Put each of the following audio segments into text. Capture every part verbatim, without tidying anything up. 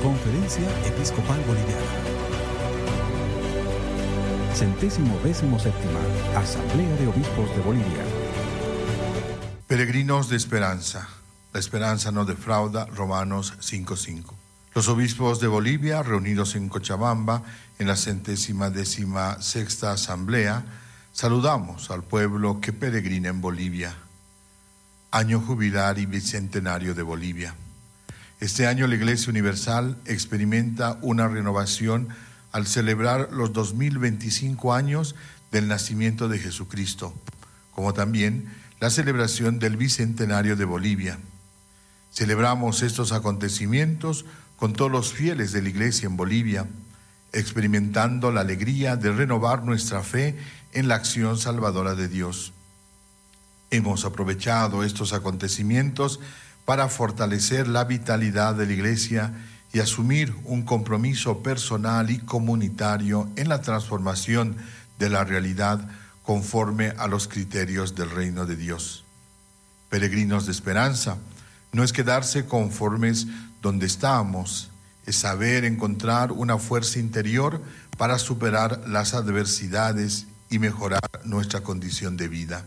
Conferencia Episcopal Boliviana. Centésimo décimo séptima Asamblea de Obispos de Bolivia. Peregrinos de esperanza. La esperanza no defrauda, Romanos cinco cinco. Los obispos de Bolivia, reunidos en Cochabamba, en la centésima décima sexta Asamblea, saludamos al pueblo que peregrina en Bolivia. Año jubilar y bicentenario de Bolivia. Este año la Iglesia Universal experimenta una renovación al celebrar los dos mil veinticinco años del nacimiento de Jesucristo, como también la celebración del bicentenario de Bolivia. Celebramos estos acontecimientos con todos los fieles de la Iglesia en Bolivia, experimentando la alegría de renovar nuestra fe en la acción salvadora de Dios. Hemos aprovechado estos acontecimientos para fortalecer la vitalidad de la Iglesia y asumir un compromiso personal y comunitario en la transformación de la realidad conforme a los criterios del reino de Dios. Peregrinos de esperanza, no es quedarse conformes donde estamos, es saber encontrar una fuerza interior para superar las adversidades y mejorar nuestra condición de vida.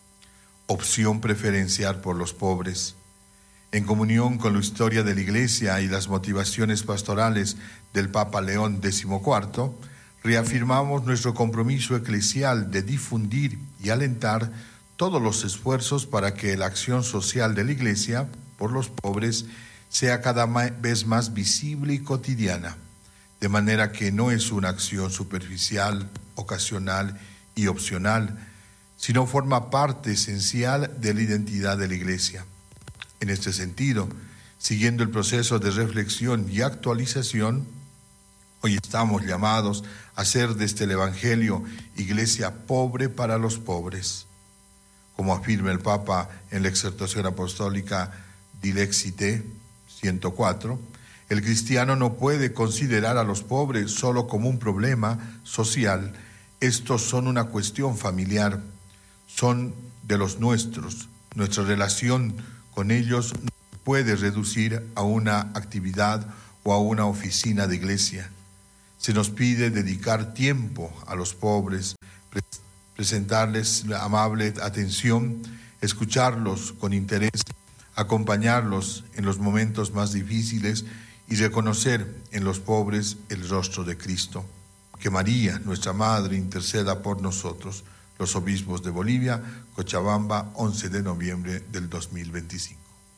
Opción preferencial por los pobres. En comunión con la historia de la Iglesia y las motivaciones pastorales del Papa León decimocuarto, reafirmamos nuestro compromiso eclesial de difundir y alentar todos los esfuerzos para que la acción social de la Iglesia por los pobres sea cada vez más visible y cotidiana, de manera que no es una acción superficial, ocasional y opcional, sino forma parte esencial de la identidad de la Iglesia. En este sentido, siguiendo el proceso de reflexión y actualización, hoy estamos llamados a ser desde el Evangelio Iglesia pobre para los pobres. Como afirma el Papa en la exhortación apostólica Dilexi Te ciento cuatro, el cristiano no puede considerar a los pobres solo como un problema social. Estos son una cuestión familiar, son de los nuestros. Nuestra relación con ellos no puede reducir a una actividad o a una oficina de iglesia. Se nos pide dedicar tiempo a los pobres, presentarles amable atención, escucharlos con interés, acompañarlos en los momentos más difíciles y reconocer en los pobres el rostro de Cristo. Que María, nuestra Madre, interceda por nosotros. Los obispos de Bolivia, Cochabamba, once de noviembre del dos mil veinticinco.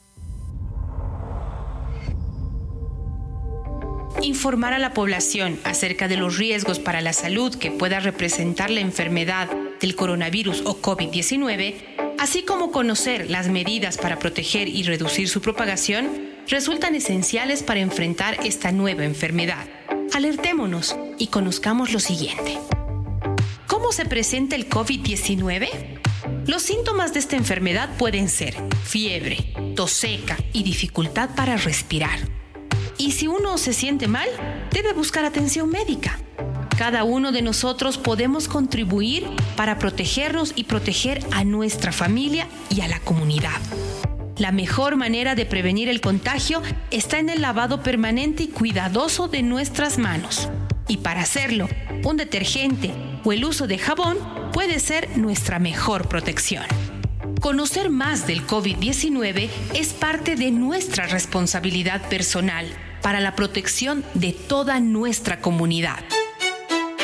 Informar a la población acerca de los riesgos para la salud que pueda representar la enfermedad del coronavirus o COVID diecinueve, así como conocer las medidas para proteger y reducir su propagación, resultan esenciales para enfrentar esta nueva enfermedad. Alertémonos y conozcamos lo siguiente. ¿Cómo se presenta el COVID diecinueve? Los síntomas de esta enfermedad pueden ser fiebre, tos seca y dificultad para respirar. Y si uno se siente mal, debe buscar atención médica. Cada uno de nosotros podemos contribuir para protegernos y proteger a nuestra familia y a la comunidad. La mejor manera de prevenir el contagio está en el lavado permanente y cuidadoso de nuestras manos. Y para hacerlo, un detergente o el uso de jabón puede ser nuestra mejor protección. Conocer más del COVID diecinueve es parte de nuestra responsabilidad personal para la protección de toda nuestra comunidad.